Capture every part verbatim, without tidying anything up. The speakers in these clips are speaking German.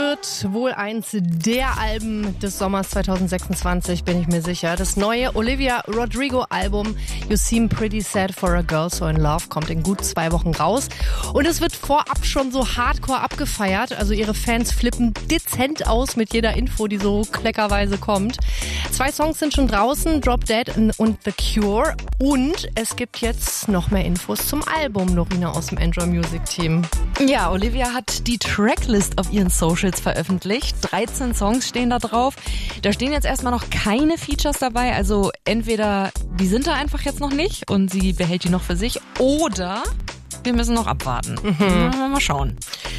wird wohl eins der Alben des Sommers zwanzig sechsundzwanzig, bin ich mir sicher. Das neue Olivia Rodrigo-Album You Seem Pretty Sad for a Girl So in Love kommt in gut zwei Wochen raus. Und es wird vorab schon so hardcore abgefeiert. Also ihre Fans flippen dezent aus mit jeder Info, die so kleckerweise kommt. Zwei Songs sind schon draußen, Drop Dead und The Cure. Und es gibt jetzt noch mehr Infos zum Album, Norina aus dem Enjoy Music Team. Ja, Olivia hat die Tracklist auf ihren Socials veröffentlicht. dreizehn Songs stehen da drauf. Da stehen jetzt erstmal noch keine Features dabei. Also entweder die sind da einfach jetzt noch nicht und sie behält die noch für sich, oder wir müssen noch abwarten. Mhm. Mal schauen.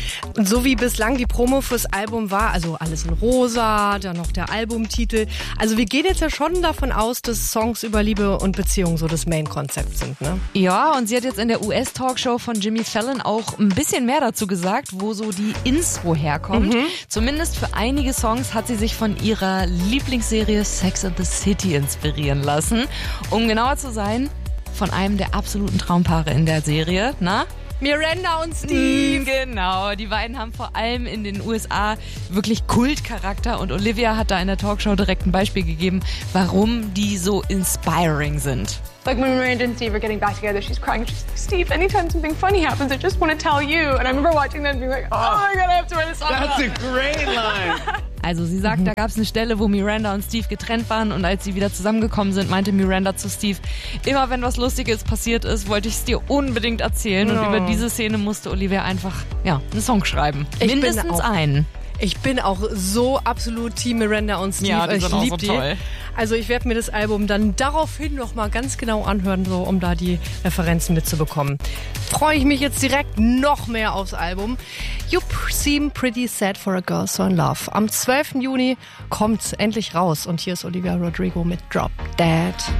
So wie bislang die Promo fürs Album war, also alles in rosa, dann noch der Albumtitel. Also wir gehen jetzt ja schon davon aus, dass Songs über Liebe und Beziehung so das Main-Konzept sind, ne? Ja, und sie hat jetzt in der U S-Talkshow von Jimmy Fallon auch ein bisschen mehr dazu gesagt, wo so die Intro herkommt. Mhm. Zumindest für einige Songs hat sie sich von ihrer Lieblingsserie Sex and the City inspirieren lassen. Um genauer zu sein, von einem der absoluten Traumpaare in der Serie, na? Miranda und Steve. Genau, die beiden haben vor allem in den U S A wirklich Kultcharakter und Olivia hat da in der Talkshow direkt ein Beispiel gegeben, warum die so inspiring sind. Like when Miranda and Steve are getting back together, she's crying. She's like, Steve, anytime something funny happens, I just want to tell you. And I remember watching them and being like, oh, oh my God, I have to write a song That's about a great line. Also sie sagt, mhm. da gab es eine Stelle, wo Miranda und Steve getrennt waren und als sie wieder zusammengekommen sind, meinte Miranda zu Steve, immer wenn was Lustiges passiert ist, wollte ich es dir unbedingt erzählen. No. Und über diese Szene musste Olivia einfach ja, einen Song schreiben. Ich Mindestens einen. Ich bin auch so absolut Team Miranda und Steve. Ja, die ich sind auch lieb so die. toll. Also ich werde mir das Album dann daraufhin nochmal ganz genau anhören, so um da die Referenzen mitzubekommen. Freue ich mich jetzt direkt noch mehr aufs Album. You Seem Pretty Sad for a Girl So in Love. Am zwölften Juni kommt's endlich raus und hier ist Olivia Rodrigo mit Drop Dead.